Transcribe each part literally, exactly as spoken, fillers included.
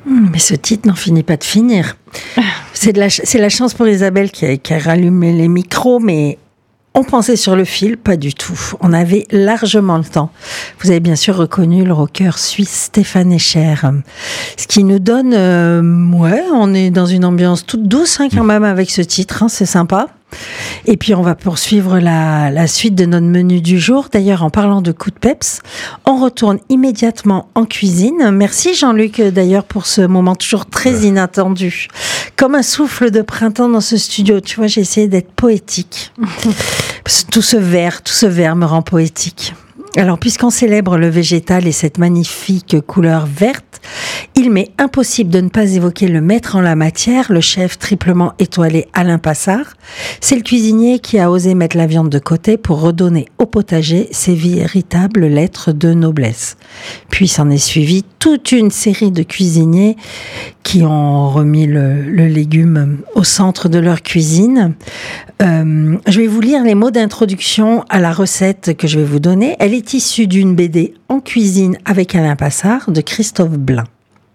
Mais ce titre n'en finit pas de finir. C'est, de la, c'est la chance pour Isabelle qui a, qui a rallumé les micros, mais on pensait sur le fil, pas du tout. On avait largement le temps. Vous avez bien sûr reconnu le rocker suisse Stéphane Escher. Ce qui nous donne... Euh, ouais, on est dans une ambiance toute douce hein, quand même avec ce titre, hein, c'est sympa. Et puis on va poursuivre la, la suite de notre menu du jour. D'ailleurs, en parlant de coup de peps, on retourne immédiatement en cuisine. Merci Jean-Luc d'ailleurs pour ce moment toujours très ouais. inattendu. Comme un souffle de printemps dans ce studio. Tu vois, j'ai essayé d'être poétique. tout ce vert, tout ce vert me rend poétique. Alors, puisqu'on célèbre le végétal et cette magnifique couleur verte, il m'est impossible de ne pas évoquer le maître en la matière, le chef triplement étoilé Alain Passard. C'est le cuisinier qui a osé mettre la viande de côté pour redonner au potager ses véritables lettres de noblesse. Puis s'en est suivi toute une série de cuisiniers qui ont remis le, le légume au centre de leur cuisine. Euh, je vais vous lire les mots d'introduction à la recette que je vais vous donner. Elle est issue d'une B D en cuisine avec Alain Passard de Christophe Blain.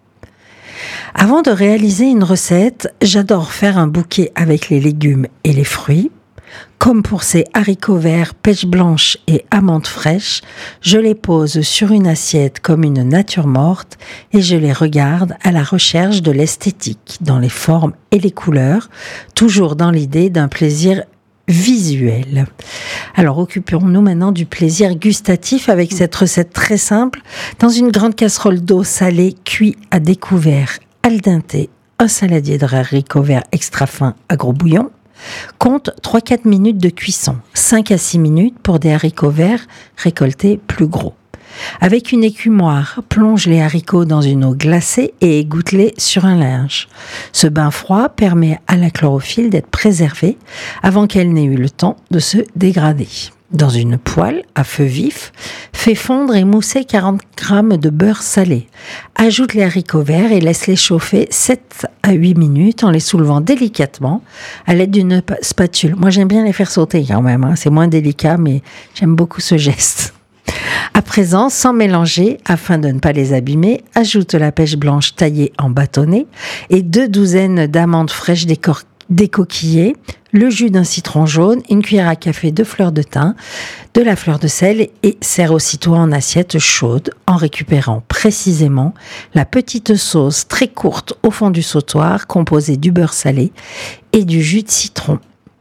Avant de réaliser une recette, j'adore faire un bouquet avec les légumes et les fruits. Comme pour ces haricots verts, pêche blanche et amandes fraîches, je les pose sur une assiette comme une nature morte et je les regarde à la recherche de l'esthétique, dans les formes et les couleurs, toujours dans l'idée d'un plaisir visuel. Alors occupons-nous maintenant du plaisir gustatif avec cette recette très simple. Dans une grande casserole d'eau salée, cuit à découvert, al dente, un saladier de haricots verts extra fin à gros bouillon. Compte trois à quatre minutes de cuisson, cinq à six minutes pour des haricots verts récoltés plus gros. Avec une écumoire, plonge les haricots dans une eau glacée et égoutte-les sur un linge. Ce bain froid permet à la chlorophylle d'être préservée avant qu'elle n'ait eu le temps de se dégrader. Dans une poêle à feu vif, fais fondre et mousser quarante grammes de beurre salé. Ajoute les haricots verts et laisse-les chauffer sept à huit minutes en les soulevant délicatement à l'aide d'une spatule. Moi, j'aime bien les faire sauter quand même, hein. C'est moins délicat, mais j'aime beaucoup ce geste. À présent, sans mélanger, afin de ne pas les abîmer, ajoute la pêche blanche taillée en bâtonnets et deux douzaines d'amandes fraîches décor- décoquillées, le jus d'un citron jaune, une cuillère à café de fleur de thym, de la fleur de sel et sert aussitôt en assiette chaude en récupérant précisément la petite sauce très courte au fond du sautoir composée du beurre salé et du jus de citron.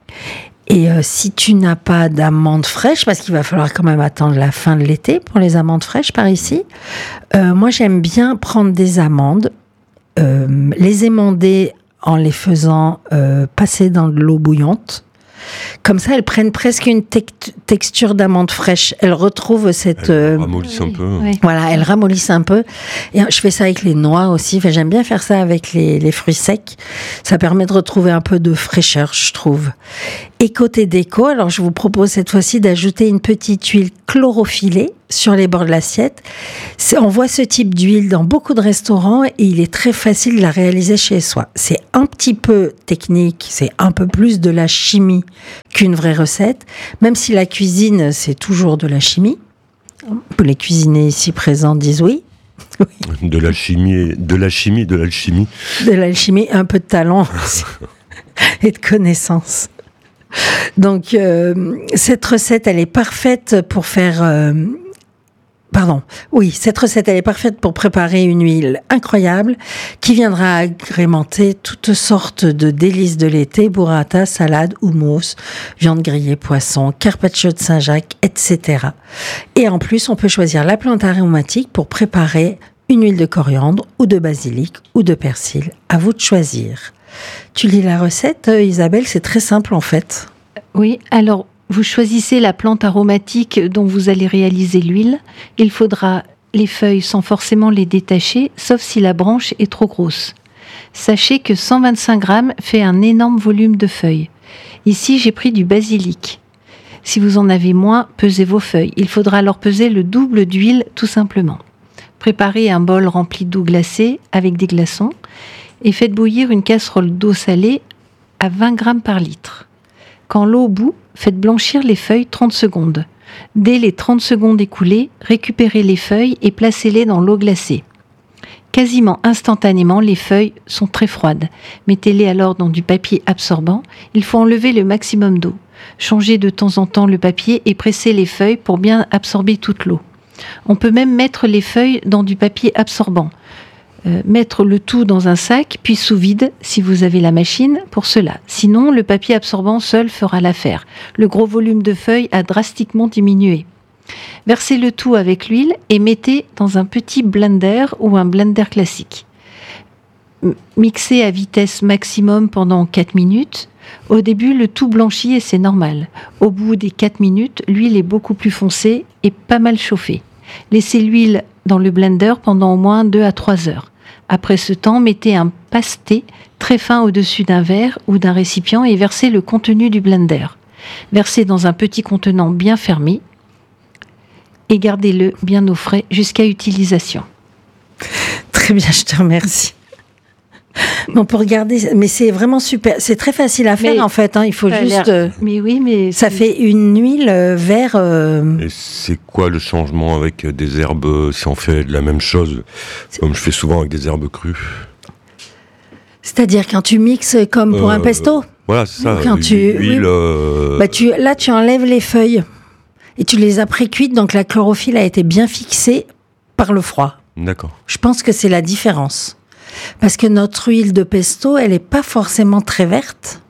Et euh, si tu n'as pas d'amandes fraîches, parce qu'il va falloir quand même attendre la fin de l'été pour les amandes fraîches par ici, euh, moi j'aime bien prendre des amandes, euh, les émonder en les faisant euh, passer dans de l'eau bouillante. Comme ça, elles prennent presque une te- texture d'amande fraîche. Elles retrouvent cette... Elles euh, ramollissent un peu. Oui. Voilà, elles ramollissent un peu. Et je fais ça avec les noix aussi. Enfin, j'aime bien faire ça avec les, les fruits secs. Ça permet de retrouver un peu de fraîcheur, je trouve. Et côté déco, alors je vous propose cette fois-ci d'ajouter une petite huile chlorophyllée sur les bords de l'assiette. C'est, on voit ce type d'huile dans beaucoup de restaurants et il est très facile de la réaliser chez soi. C'est un petit peu technique, c'est un peu plus de la chimie qu'une vraie recette, même si la cuisine, c'est toujours de la chimie. Les cuisiniers ici présents disent oui. Oui. De la chimie, de la chimie, de l'alchimie. De l'alchimie, un peu de talent aussi. Et de connaissances. Donc, euh, cette recette, elle est parfaite pour faire... Euh, pardon, oui, cette recette, elle est parfaite pour préparer une huile incroyable qui viendra agrémenter toutes sortes de délices de l'été, burrata, salade, houmous, viande grillée, poisson, carpaccio de Saint-Jacques, et cetera. Et en plus, on peut choisir la plante aromatique pour préparer une huile de coriandre ou de basilic ou de persil. À vous de choisir. Tu lis la recette, Isabelle, c'est très simple en fait. Oui, alors vous choisissez la plante aromatique dont vous allez réaliser l'huile. Il faudra les feuilles sans forcément les détacher, sauf si la branche est trop grosse. Sachez que cent vingt-cinq grammes fait un énorme volume de feuilles. Ici, j'ai pris du basilic. Si vous en avez moins, pesez vos feuilles. Il faudra alors peser le double d'huile, tout simplement. Préparez un bol rempli d'eau glacée avec des glaçons et faites bouillir une casserole d'eau salée à vingt grammes par litre. Quand l'eau bout, faites blanchir les feuilles trente secondes. Dès les trente secondes écoulées, récupérez les feuilles et placez-les dans l'eau glacée. Quasiment instantanément, les feuilles sont très froides. Mettez-les alors dans du papier absorbant. Il faut enlever le maximum d'eau. Changez de temps en temps le papier et pressez les feuilles pour bien absorber toute l'eau. On peut même mettre les feuilles dans du papier absorbant. Euh, mettre le tout dans un sac, puis sous vide, si vous avez la machine, pour cela. Sinon, le papier absorbant seul fera l'affaire. Le gros volume de feuilles a drastiquement diminué. Versez le tout avec l'huile et mettez dans un petit blender ou un blender classique. Mixez à vitesse maximum pendant quatre minutes. Au début, le tout blanchit et c'est normal. Au bout des quatre minutes, l'huile est beaucoup plus foncée et pas mal chauffée. Laissez l'huile dans le blender pendant au moins deux à trois heures. Après ce temps, mettez un pasté très fin au-dessus d'un verre ou d'un récipient et versez le contenu du blender. Versez dans un petit contenant bien fermé et gardez-le bien au frais jusqu'à utilisation. Très bien, je te remercie. Bon, pour regarder, mais c'est vraiment super. C'est très facile à faire mais, en fait. Hein, il faut juste. Euh, mais oui, mais ça fait une huile euh, vert. Euh... Et c'est quoi le changement avec des herbes si on fait de la même chose, comme je fais souvent avec des herbes crues? C'est-à-dire quand tu mixes comme pour euh, un pesto. Voilà, c'est ça. Quand tu, huile, oui. euh... bah, tu, là, tu enlèves les feuilles et tu les as pré-cuites, donc la chlorophylle a été bien fixée par le froid. D'accord. Je pense que c'est la différence. Parce que notre huile de pesto, elle n'est pas forcément très verte.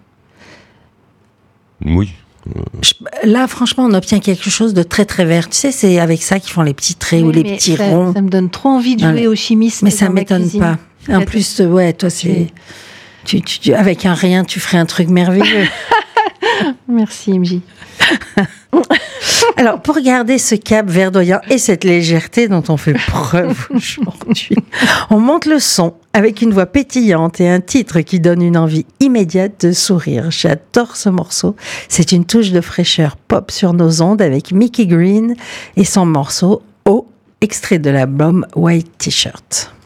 Oui. Je, là, franchement, on obtient quelque chose de très très vert. Tu sais, c'est avec ça qu'ils font les petits traits oui, ou les petits ça, ronds. Ça me donne trop envie de jouer ouais. au chimiste. Mais ça m'étonne pas. En plus, ouais, toi, c'est tu, tu, tu, avec un rien, tu ferais un truc merveilleux. Merci, M J. Alors, pour garder ce cap verdoyant et cette légèreté dont on fait preuve aujourd'hui, on monte le son avec une voix pétillante et un titre qui donne une envie immédiate de sourire. J'adore ce morceau. C'est une touche de fraîcheur pop sur nos ondes avec Mickey Green et son morceau « Oh », extrait de l'album White T-shirt.